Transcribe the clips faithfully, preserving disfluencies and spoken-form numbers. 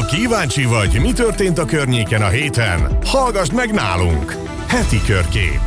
kíváncsi vagy, mi történt a környéken a héten, hallgassd meg nálunk! Heti körkép.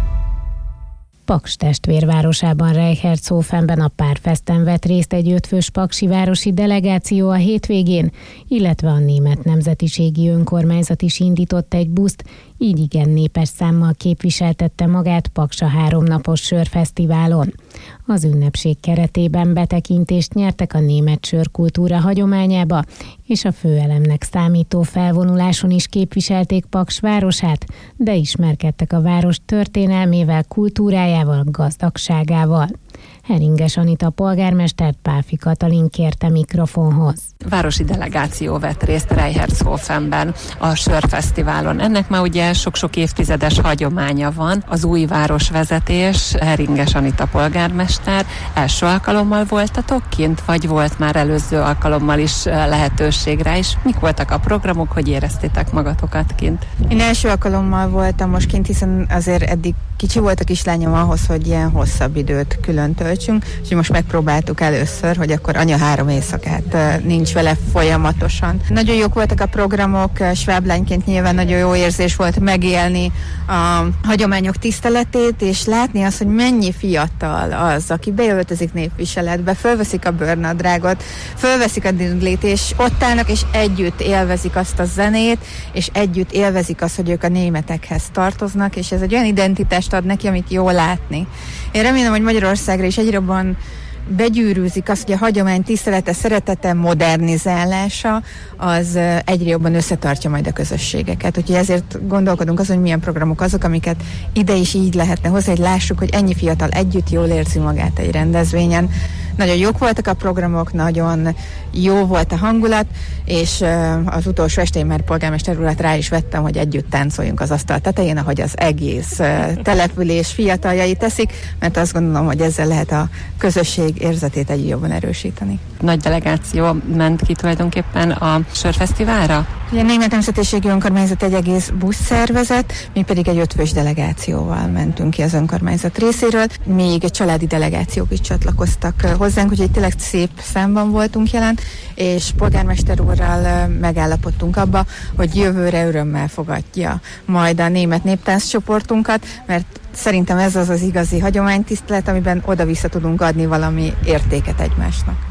Paks testvérvárosában, Reichertshofenben a Párfesten vett részt egy ötfős paksi városi delegáció a hétvégén, illetve a német nemzetiségi önkormányzat is indított egy buszt, így igen népes számmal képviseltette magát Paks a háromnapos sörfesztiválon. Az ünnepség keretében betekintést nyertek a német sörkultúra hagyományába, és a főelemnek számító felvonuláson is képviselték Paks városát, de ismerkedtek a város történelmével, kultúrájával, gazdagságával. Heringes Anita polgármestert Pálfi Katalin kérte mikrofonhoz. Városi delegáció vett részt Reichertshofenben a sörfesztiválon. Ennek már ugye sok-sok évtizedes hagyománya van. Az új városvezetés, Heringes Anita polgármester, első alkalommal voltatok kint, vagy volt már előző alkalommal is lehetőség rá is? Mik voltak a programok, hogy éreztétek magatokat kint? Én első alkalommal voltam most kint, hiszen azért eddig kicsi volt a kislányom ahhoz, hogy ilyen hosszabb időt külön töltsünk, és most megpróbáltuk először, hogy akkor anya három éjszakát nincs vele folyamatosan. Nagyon jók voltak a programok, sváblányként nyilván nagyon jó érzés volt megélni a hagyományok tiszteletét, és látni azt, hogy mennyi fiatal az, aki beöltözik népviseletbe, fölveszik a bőrnadrágot, fölveszik a dinglit, és ott állnak, és együtt élvezik azt a zenét, és együtt élvezik azt, hogy ők a németekhez tartoznak, és ez egy olyan identitást ad neki, amit jó látni. Én remélem, hogy Magyarországra is egyre jobban begyűrűzik azt, hogy a hagyomány tisztelete, szeretete, modernizálása az egyre jobban összetartja majd a közösségeket. Úgyhogy ezért gondolkodunk azon, hogy milyen programok azok, amiket ide is így lehetne hozzá, hogy lássuk, hogy ennyi fiatal együtt jól érzi magát egy rendezvényen. Nagyon jók voltak a programok, nagyon jó volt a hangulat, és az utolsó estén már polgármester urat rá is vettem, hogy együtt táncoljunk az asztal tetején, ahogy az egész település fiataljai teszik, mert azt gondolom, hogy ezzel lehet a közösség érzetét egyre jobban erősíteni. Nagy delegáció ment ki tulajdonképpen a sörfesztiválra? Ugye a Német Nemzetiségi Önkormányzat egy egész busz szervezet, mi pedig egy ötfős delegációval mentünk ki az önkormányzat részéről, még családi delegációk is csatlakoztak hozzánk, úgyhogy tényleg szép számban voltunk jelen, és polgármester úrral megállapodtunk abba, hogy jövőre örömmel fogadja majd a német néptánc csoportunkat, mert szerintem ez az az igazi hagyománytisztelet, amiben oda-vissza tudunk adni valami értéket egymásnak.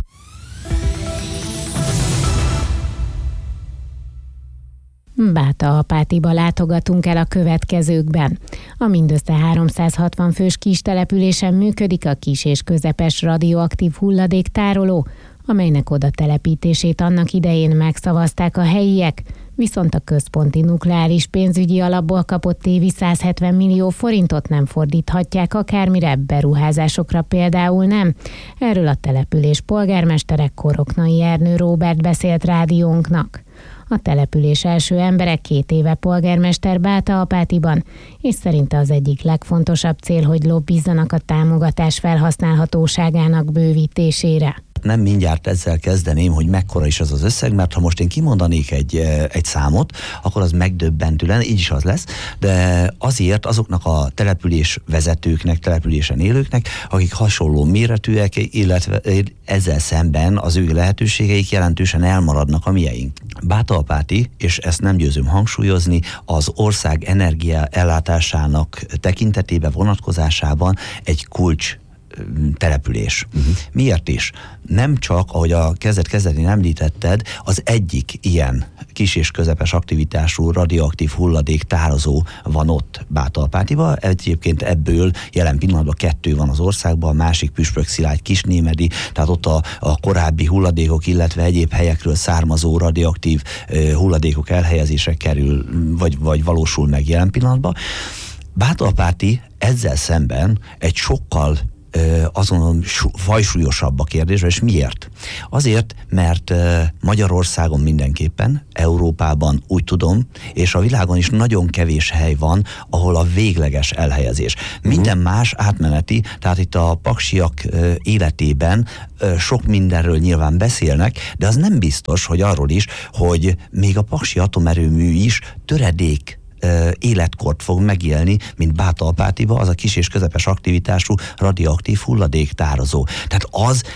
Bátaapátiba látogatunk el a következőkben. A mindössze háromszázhatvan fős kis településen működik a kis és közepes radioaktív hulladéktároló, amelynek oda telepítését annak idején megszavazták a helyiek, viszont a központi nukleáris pénzügyi alapból kapott évi százhetven millió forintot nem fordíthatják akármire, beruházásokra például nem. Erről a település polgármestere Koroknai Ernő Róbert beszélt rádiónknak. A település első embere két éve polgármester Bátaapátiban, és szerinte az egyik legfontosabb cél, hogy lobbizzanak a támogatás felhasználhatóságának bővítésére. Nem mindjárt ezzel kezdeném, hogy mekkora is az az összeg, mert ha most én kimondanék egy, egy számot, akkor az megdöbbentő lenne, így is az lesz, de azért azoknak a település vezetőknek, településen élőknek, akik hasonló méretűek, illetve ezzel szemben az ő lehetőségeik jelentősen elmaradnak a mieink. Bátaapáti, és ezt nem győzöm hangsúlyozni, az ország energia ellátásának tekintetében, vonatkozásában egy kulcs település. Uh-huh. Miért is? Nem csak, ahogy a kezdet-kezdetén említetted, az egyik ilyen kis és közepes aktivitású radioaktív hulladék tározó van ott Bátaapátiban. Egyébként ebből jelen pillanatban kettő van az országban, a másik Püspökszilágy Kisnémedi, tehát ott a, a korábbi hulladékok, illetve egyéb helyekről származó radioaktív uh, hulladékok elhelyezésre kerül, vagy, vagy valósul meg jelen pillanatban. Bátaapáti ezzel szemben egy sokkal azon fajsúlyosabb a kérdés, és miért? Azért, mert Magyarországon mindenképpen, Európában úgy tudom, és a világon is nagyon kevés hely van, ahol a végleges elhelyezés. Minden más átmeneti, tehát itt a paksiak életében sok mindenről nyilván beszélnek, de az nem biztos, hogy arról is, hogy még a paksi atomerőmű is töredék életkort fog megélni, mint Bátaapátiba, az a kis és közepes aktivitású radioaktív hulladéktározó. Tehát az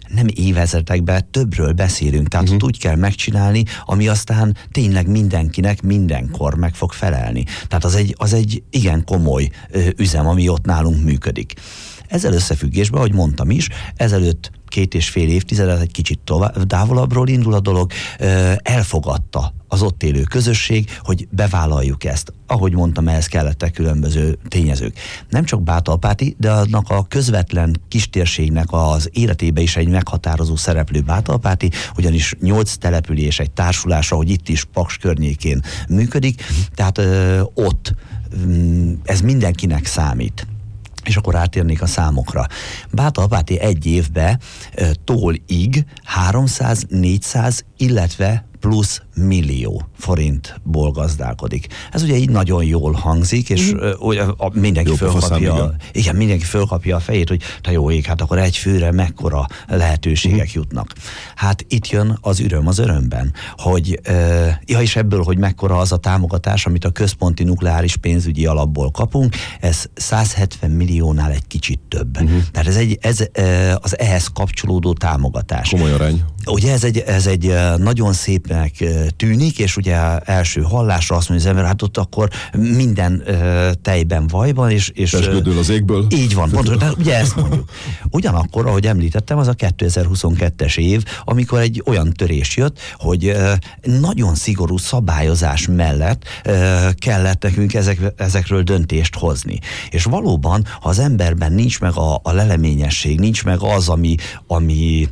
nem évezredekben többről beszélünk, tehát uh-huh. úgy kell megcsinálni, ami aztán tényleg mindenkinek mindenkor meg fog felelni. Tehát az egy, az egy igen komoly ö, üzem, ami ott nálunk működik. Ezzel összefüggésben, ahogy mondtam is, ezelőtt két és fél évtizedet egy kicsit tovább, távolabbról indul a dolog, elfogadta az ott élő közösség, hogy bevállaljuk ezt. Ahogy mondtam, ehhez kellettek különböző tényezők. Nem csak Bátalpáti, de annak a közvetlen kistérségnek az életébe is egy meghatározó szereplő Bátalpáti, ugyanis nyolc település, egy társulás, ahogy itt is Paks környékén működik, tehát ö, ott ö, ez mindenkinek számít. És akkor átérnék a számokra. Bátalpáti egy évbe e, tól-ig háromszáz, négyszáz, illetve plusz millió forintból gazdálkodik. Ez ugye így nagyon jól hangzik, és mm. uh, uh, mindenki fölkapja, igen. igen, mindenki fölkapja a fejét, hogy te jó ég, hát akkor egy főre mekkora lehetőségek mm. jutnak. Hát itt jön az öröm az örömben, hogy uh, ja, és ebből, hogy mekkora az a támogatás, amit a központi nukleáris pénzügyi alapból kapunk, ez száz hetven milliónál egy kicsit több. Mm. Tehát ez, egy, ez uh, az ehhez kapcsolódó támogatás. Komoly arány. Ugye ez egy, ez egy nagyon szépnek tűnik, és ugye első hallásra azt mondja az ember, hát ott akkor minden uh, tejben vajban, és... és Pesgődől az égből. Így van, pontosan, tehát ugye ezt mondjuk. Ugyanakkor, ahogy említettem, az a kétezer-huszonkettes év, amikor egy olyan törés jött, hogy uh, nagyon szigorú szabályozás mellett uh, kellett nekünk ezek, ezekről döntést hozni. És valóban, ha az emberben nincs meg a, a leleményesség, nincs meg az, ami, ami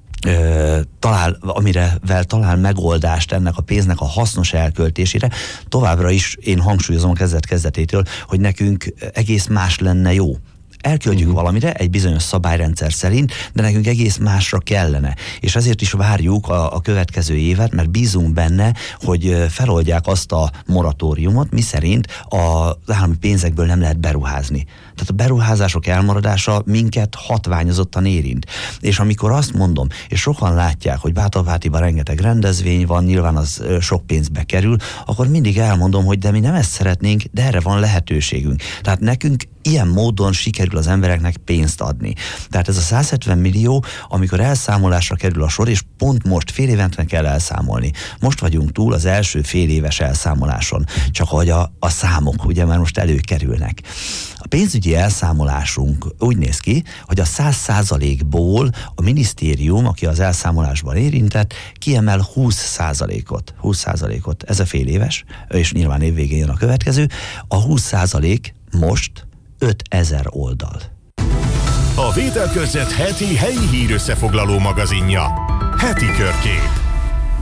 Ö, talál, amirevel talál megoldást ennek a pénznek a hasznos elköltésére, továbbra is én hangsúlyozom a kezdet-kezdetétől, hogy nekünk egész más lenne jó. Elköltjük uh-huh. valamire egy bizonyos szabályrendszer szerint, de nekünk egész másra kellene. És ezért is várjuk a, a következő évet, mert bízunk benne, hogy feloldják azt a moratóriumot, miszerint az állami pénzekből nem lehet beruházni. Tehát a beruházások elmaradása minket hatványozottan érint. És amikor azt mondom, és sokan látják, hogy Bátalpátiban rengeteg rendezvény van, nyilván az sok pénzbe kerül, akkor mindig elmondom, hogy de mi nem ezt szeretnénk, de erre van lehetőségünk. Tehát nekünk ilyen módon sikerül az embereknek pénzt adni. Tehát ez a száz hetven millió, amikor elszámolásra kerül a sor, és pont most fél évente kell elszámolni. Most vagyunk túl az első fél éves elszámoláson, csak hogy a, a számok, ugye már most előkerülnek. A pénzügyi elszámolásunk úgy néz ki, hogy a száz százalékból a minisztérium, aki az elszámolásban érintett, kiemel húsz százalékot. húsz százalékot. Ez a fél éves, és nyilván évvégén jön a következő. A húsz százalék most ötezer oldal. A Vételkörzet heti helyi hírösszefoglaló magazinja. Heti körkép.